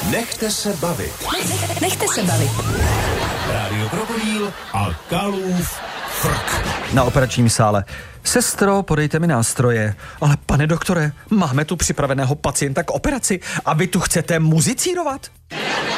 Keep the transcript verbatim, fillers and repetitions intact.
Nechte se bavit. Nechte se bavit. Rádio Krokodýl a Kalův frk. Na operačním sále. Sestro, podejte mi nástroje. Ale pane doktore, máme tu připraveného pacienta k operaci a vy tu chcete muzicírovat?